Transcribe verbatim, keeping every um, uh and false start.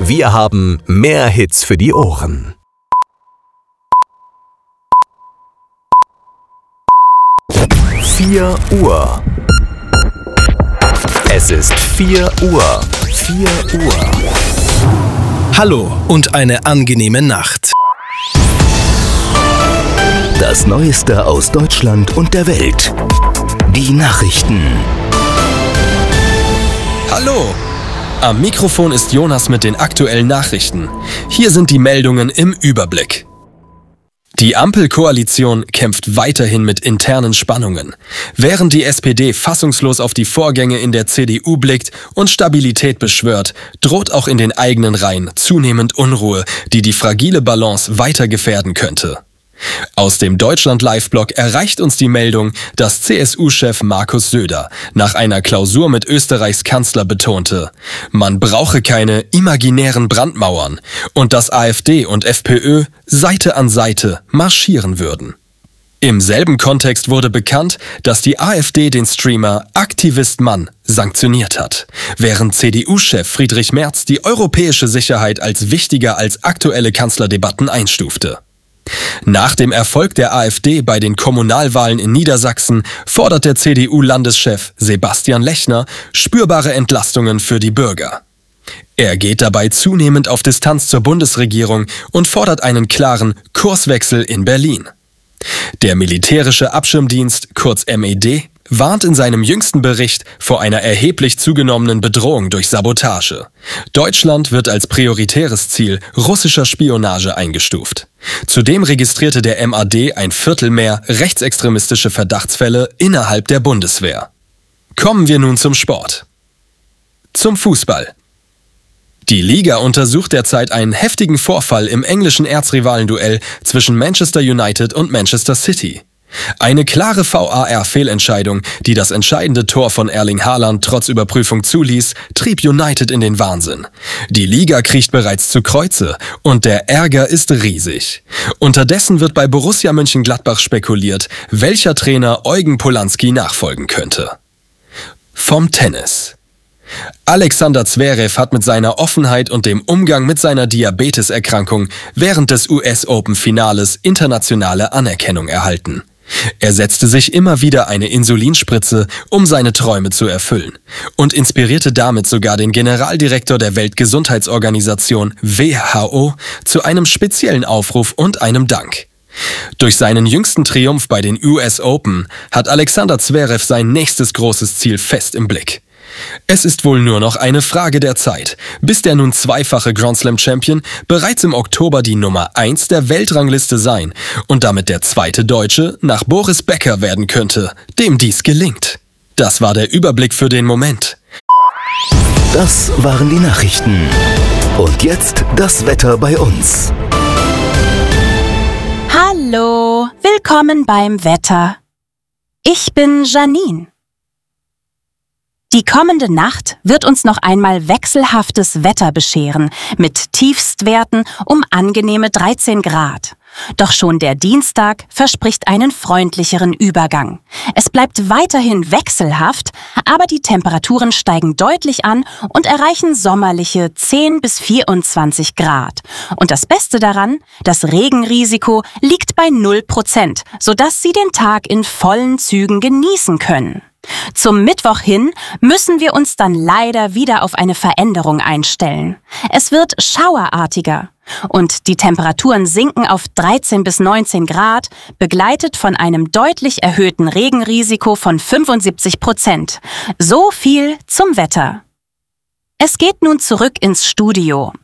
Wir haben mehr Hits für die Ohren. vier Uhr. Es ist vier Uhr. vier Uhr. Hallo und eine angenehme Nacht. Das Neueste aus Deutschland und der Welt. Die Nachrichten. Hallo! Am Mikrofon ist Jonas mit den aktuellen Nachrichten. Hier sind die Meldungen im Überblick. Die Ampelkoalition kämpft weiterhin mit internen Spannungen. Während die S P D fassungslos auf die Vorgänge in der C D U blickt und Stabilität beschwört, droht auch in den eigenen Reihen zunehmend Unruhe, die die fragile Balance weiter gefährden könnte. Aus dem Deutschland-Live-Blog erreicht uns die Meldung, dass C S U-Chef Markus Söder nach einer Klausur mit Österreichs Kanzler betonte, man brauche keine imaginären Brandmauern und dass AfD und FPÖ Seite an Seite marschieren würden. Im selben Kontext wurde bekannt, dass die AfD den Streamer Aktivist Mann sanktioniert hat, während C D U-Chef Friedrich Merz die europäische Sicherheit als wichtiger als aktuelle Kanzlerdebatten einstufte. Nach dem Erfolg der AfD bei den Kommunalwahlen in Niedersachsen fordert der C D U-Landeschef Sebastian Lechner spürbare Entlastungen für die Bürger. Er geht dabei zunehmend auf Distanz zur Bundesregierung und fordert einen klaren Kurswechsel in Berlin. Der militärische Abschirmdienst, kurz M E D, warnt in seinem jüngsten Bericht vor einer erheblich zugenommenen Bedrohung durch Sabotage. Deutschland wird als prioritäres Ziel russischer Spionage eingestuft. Zudem registrierte der M A D ein Viertel mehr rechtsextremistische Verdachtsfälle innerhalb der Bundeswehr. Kommen wir nun zum Sport. Zum Fußball. Die Liga untersucht derzeit einen heftigen Vorfall im englischen Erzrivalenduell zwischen Manchester United und Manchester City. Eine klare V A R-Fehlentscheidung, die das entscheidende Tor von Erling Haaland trotz Überprüfung zuließ, trieb United in den Wahnsinn. Die Liga kriecht bereits zu Kreuze und der Ärger ist riesig. Unterdessen wird bei Borussia Mönchengladbach spekuliert, welcher Trainer Eugen Polanski nachfolgen könnte. Vom Tennis. Alexander Zverev hat mit seiner Offenheit und dem Umgang mit seiner Diabeteserkrankung während des U S-Open-Finales internationale Anerkennung erhalten. Er setzte sich immer wieder eine Insulinspritze, um seine Träume zu erfüllen, und inspirierte damit sogar den Generaldirektor der Weltgesundheitsorganisation W H O zu einem speziellen Aufruf und einem Dank. Durch seinen jüngsten Triumph bei den U S Open hat Alexander Zverev sein nächstes großes Ziel fest im Blick. Es ist wohl nur noch eine Frage der Zeit, bis der nun zweifache Grand Slam Champion bereits im Oktober die Nummer eins der Weltrangliste sein und damit der zweite Deutsche nach Boris Becker werden könnte, dem dies gelingt. Das war der Überblick für den Moment. Das waren die Nachrichten. Und jetzt das Wetter bei uns. Hallo, willkommen beim Wetter. Ich bin Janine. Die kommende Nacht wird uns noch einmal wechselhaftes Wetter bescheren, mit Tiefstwerten um angenehme dreizehn Grad. Doch schon der Dienstag verspricht einen freundlicheren Übergang. Es bleibt weiterhin wechselhaft, aber die Temperaturen steigen deutlich an und erreichen sommerliche zehn bis vierundzwanzig Grad. Und das Beste daran, das Regenrisiko liegt bei null Prozent, sodass Sie den Tag in vollen Zügen genießen können. Zum Mittwoch hin müssen wir uns dann leider wieder auf eine Veränderung einstellen. Es wird schauerartiger und die Temperaturen sinken auf dreizehn bis neunzehn Grad, begleitet von einem deutlich erhöhten Regenrisiko von fünfundsiebzig Prozent. So viel zum Wetter. Es geht nun zurück ins Studio.